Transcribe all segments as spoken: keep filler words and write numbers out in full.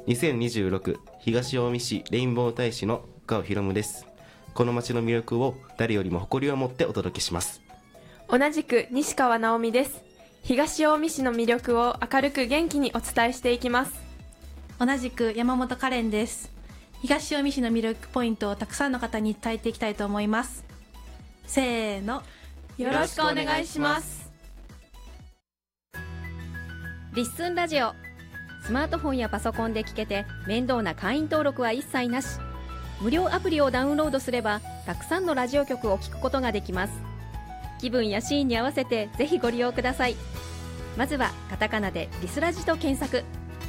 にせんにじゅうろく東近江市レインボー大使の深尾博夢です。この街の魅力を誰よりも誇りを持ってお届けします。 同じく西川直美です。東近江市の魅力を明るく元気にお伝えしていきます。 同じく山本カレンです。東近江市の魅力ポイントをたくさんの方に伝えていきたいと思います。せーの、 よろしくお願いします。 リッスンラジオ、スマートフォンやパソコンで聞けて面倒な会員登録は一切なし。無料アプリをダウンロードすればたくさんのラジオ局を聞くことができます。気分やシーンに合わせてぜひご利用ください。まずはカタカナでリスラジと検索。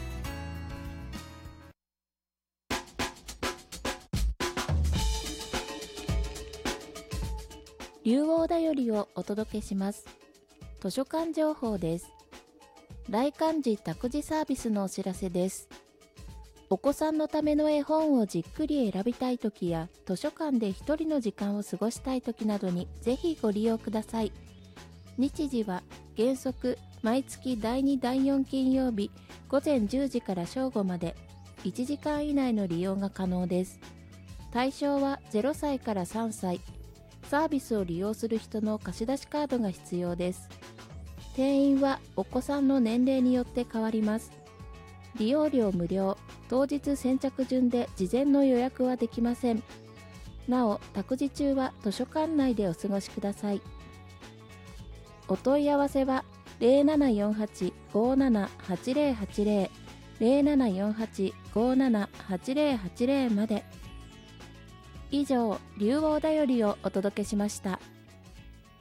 竜王だよりをお届けします。図書館情報です。来館時託児サービスのお知らせです。お子さんのための絵本をじっくり選びたいときや、図書館で一人の時間を過ごしたいときなどにぜひご利用ください。日時は原則毎月だいにだいよん金曜日午前じゅうじから正午まで、いちじかん以内の利用が可能です。対象はゼロさいからさんさい。サービスを利用する人の貸し出しカードが必要です。定員はお子さんの年齢によって変わります。利用料無料、当日先着順で事前の予約はできません。なお、託児中は図書館内でお過ごしください。お問い合わせは ゼロななよんはち ごーなな はちゼロはちゼロ ゼロななよんはち ごーなな はちゼロはちゼロまで。以上、竜王だよりをお届けしました。